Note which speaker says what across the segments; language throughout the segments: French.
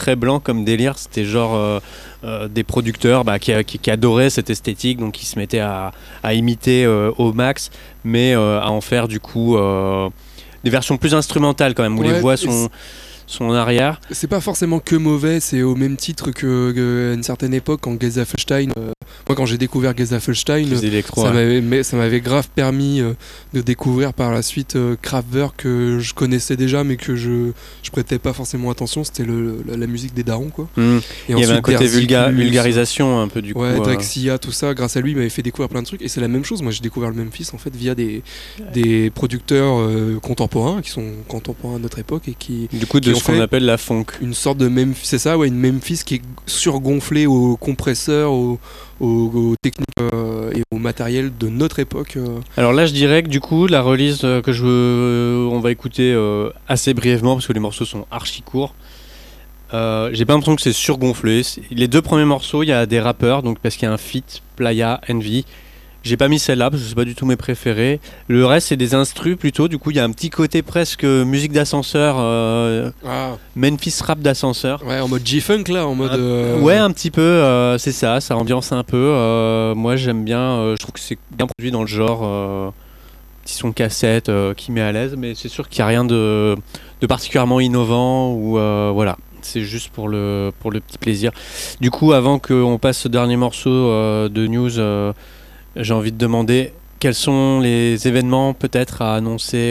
Speaker 1: très blanc comme délire. C'était genre des producteurs qui adoraient cette esthétique, donc qui se mettaient à imiter au max, mais à en faire du coup des versions plus instrumentales quand même, où les voix sont en arrière.
Speaker 2: C'est pas forcément que mauvais, c'est au même titre qu'à une certaine époque quand Gesaffelstein, moi quand j'ai découvert Gesaffelstein, ça m'avait grave permis de découvrir par la suite Kraftwerk, que je connaissais déjà mais que je prêtais pas forcément attention. C'était la musique des darons quoi.
Speaker 1: Et il y avait un côté vulgarisation un peu du coup.
Speaker 2: Ouais, Drexciya, tout ça, grâce à lui il m'avait fait découvrir plein de trucs, et c'est la même chose. Moi j'ai découvert le Memphis en fait via des producteurs contemporains qui sont contemporains à notre époque et qui
Speaker 1: du coup ce qu'on appelle la funk,
Speaker 2: une sorte de Memphis, c'est ça, ouais, une Memphis qui est surgonflée aux compresseurs, aux techniques et au matériel de notre époque.
Speaker 1: Alors là je dirais que du coup la release on va écouter assez brièvement parce que les morceaux sont archi courts. J'ai pas l'impression que c'est surgonflé. Les 2 premiers morceaux, il y a des rappeurs, donc parce qu'il y a un feat, Playa, Envy. J'ai pas mis celle-là parce que c'est pas du tout mes préférés. Le reste c'est des instrus plutôt. Du coup il y a un petit côté presque musique d'ascenseur, Memphis rap d'ascenseur.
Speaker 2: Ouais, en mode G-funk là, en mode.
Speaker 1: Ouais, un petit peu. C'est ça ambiance un peu. Moi j'aime bien. Je trouve que c'est bien produit dans le genre. Petit son cassette qui met à l'aise, mais c'est sûr qu'il y a rien de particulièrement innovant ou voilà. C'est juste pour le petit plaisir. Du coup, avant qu'on passe ce dernier morceau de news. J'ai envie de demander quels sont les événements peut-être à annoncer.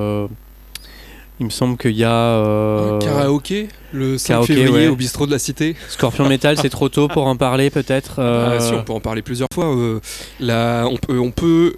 Speaker 1: Il me semble qu'il y a
Speaker 2: karaoké le 5 février au bistrot de la Cité.
Speaker 1: Scorpion Metal, c'est trop tôt pour en parler peut-être.
Speaker 2: Si, on peut en parler plusieurs fois. Là, on peut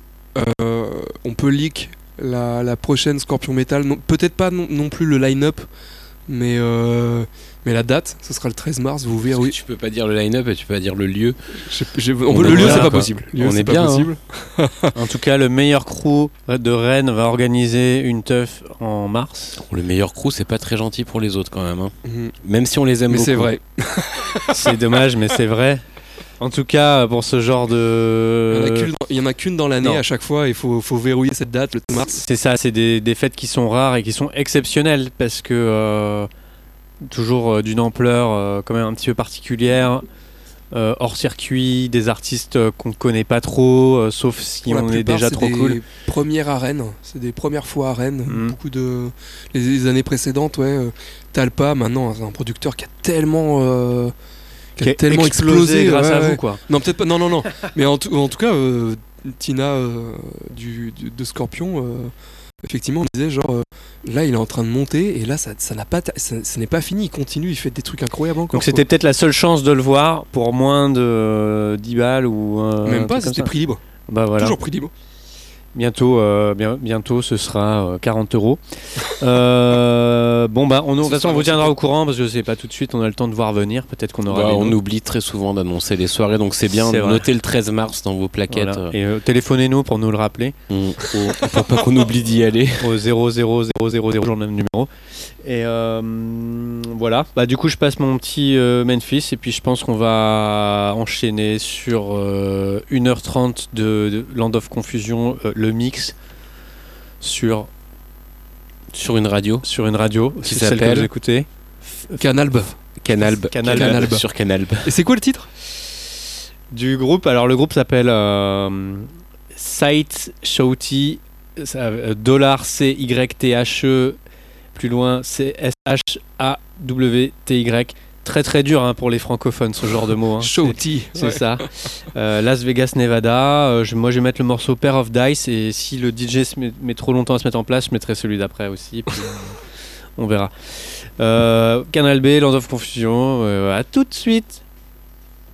Speaker 2: leak la prochaine Scorpion Metal. Peut-être pas non plus le line-up, mais la date, ce sera le 13 mars, vous verrez.
Speaker 3: Tu peux pas dire le line-up et tu peux pas dire le lieu.
Speaker 2: Le lieu, c'est pas possible.
Speaker 3: On est bien. Possible.
Speaker 1: En tout cas, le meilleur crew de Rennes va organiser une teuf en mars.
Speaker 3: Le meilleur crew, c'est pas très gentil pour les autres quand même. Même si on les aime beaucoup.
Speaker 2: Mais c'est vrai.
Speaker 1: C'est dommage, mais c'est vrai. En tout cas, pour ce genre de...
Speaker 2: Il y en a qu'une dans l'année à chaque fois, il faut verrouiller cette date, le 13 mars.
Speaker 1: C'est ça, c'est des fêtes qui sont rares et qui sont exceptionnelles parce que... toujours d'une ampleur quand même un petit peu particulière, hors circuit, des artistes qu'on connaît pas trop, sauf si on est déjà trop cool.
Speaker 2: C'est des premières à Rennes, c'est des premières fois à Rennes. Beaucoup de les années précédentes, Talpa maintenant c'est un producteur qui a tellement explosé
Speaker 1: grâce à vous quoi.
Speaker 2: Non peut-être pas, non. Mais en tout cas Tina de Scorpion. Effectivement, on disait genre là il est en train de monter et là ça n'est pas fini, il continue, il fait des trucs incroyables encore.
Speaker 1: Donc c'était peut-être la seule chance de le voir pour moins de 10 balles ou
Speaker 2: même pas, c'était prix libre.
Speaker 1: Bah voilà.
Speaker 2: Toujours prix libre.
Speaker 1: Bientôt ce sera 40 €. Bon bah de toute façon on vous tiendra au courant parce que c'est pas tout de suite, on a le temps de voir venir, peut-être qu'on aura.
Speaker 3: On oublie très souvent d'annoncer les soirées, donc c'est bien de noter le 13 mars dans vos plaquettes.
Speaker 1: Voilà. Et téléphonez-nous pour nous le rappeler.
Speaker 3: Pour pas qu'on oublie d'y aller.
Speaker 1: Au 00000, toujours le même numéro. Et voilà. Bah du coup je passe mon petit Memphis et puis je pense qu'on va enchaîner sur 1h30 de Land of Confusion, le mix sur une radio
Speaker 2: qui s'appelle, que vous écoutez, Canalb
Speaker 3: sur Canalb.
Speaker 2: Et c'est quoi le titre
Speaker 1: du groupe? Alors le groupe s'appelle Sight Shouty, $CYTHE plus loin CSHAWTY. Très très dur pour les francophones ce genre de mot.
Speaker 2: Shouty,
Speaker 1: c'est ça. Las Vegas, Nevada. Moi je vais mettre le morceau Pair of Dice et si le DJ met trop longtemps à se mettre en place, je mettrai celui d'après aussi. Puis, on verra. Canal B, Land of Confusion. À tout de suite.